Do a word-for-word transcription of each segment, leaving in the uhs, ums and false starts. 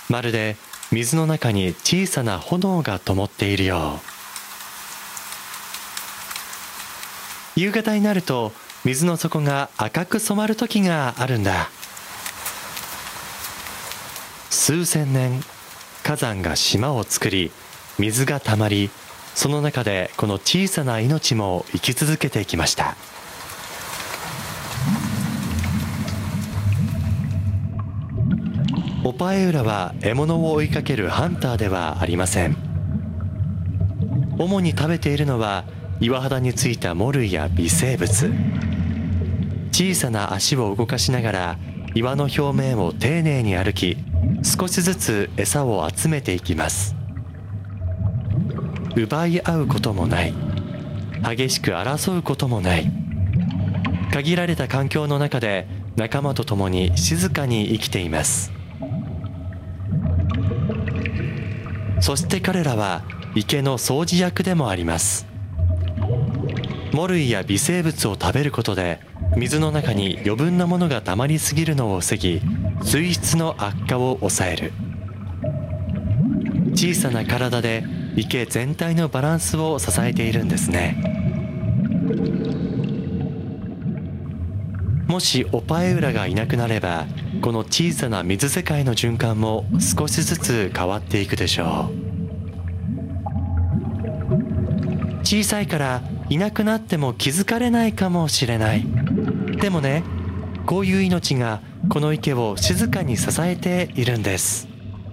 まるで水の中に小さな炎が灯っているよう。夕方になると水の底が赤く染まる時があるんだ。数千年、火山が島を作り、水がたまり、その中でこの小さな命も生き続けてきました。オパエウラは獲物を追いかけるハンターではありません。主に食べているのは岩肌についたモルイや微生物。小さな足を動かしながら岩の表面を丁寧に歩き、少しずつ餌を集めていきます。奪い合うこともない、激しく争うこともない、限られた環境の中で仲間と共に静かに生きています。そして彼らは池の掃除役でもあります。モルイや微生物を食べることで水の中に余分なものが溜まりすぎるのを防ぎ、水質の悪化を抑える。小さな体で池全体のバランスを支えているんですね。もしオパエウラがいなくなれば、この小さな水世界の循環も少しずつ変わっていくでしょう。小さいからいなくなっても気づかれないかもしれない。でもね、こういう命がこの池を静かに支えているんです。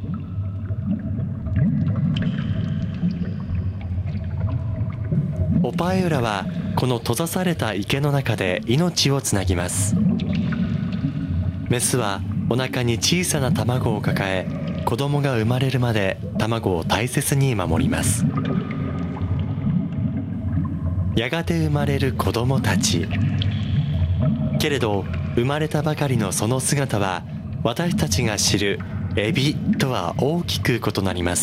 オパエウラはこの閉ざされた池の中で命をつなぎます。メスはお腹に小さな卵を抱え、子供が生まれるまで卵を大切に守ります。やがて生まれる子供たち。けれど生まれたばかりのその姿は私たちが知るエビとは大きく異なります。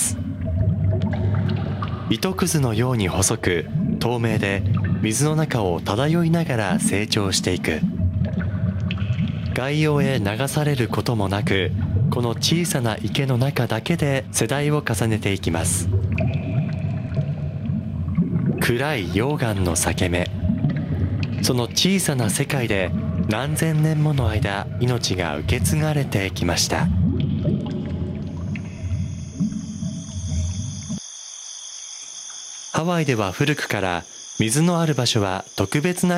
糸くずのように細く透明で、水の中を漂いながら成長していく。外洋へ流されることもなく、この小さな池の中だけで世代を重ねていきます。暗い溶岩の裂け目、その小さな世界で何千年もの間命が受け継がれてきました。ハワイでは古くから水のある場所は特別な